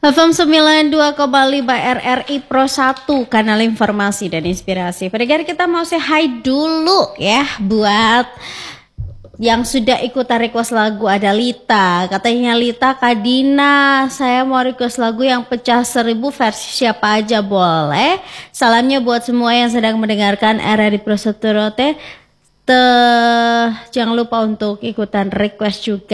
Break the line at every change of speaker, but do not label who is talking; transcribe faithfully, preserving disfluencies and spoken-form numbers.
F M sembilan puluh dua koma lima R R I Pro satu, kanal informasi dan inspirasi. Pendengar, kita mau say hi dulu ya buat yang sudah ikutan request lagu. Ada Lita, katanya Lita Kadina, saya mau request lagu yang pecah seribu versi siapa aja boleh. Salamnya buat semua yang sedang mendengarkan R R I Pro satu Rote. Te, jangan lupa untuk ikutan request juga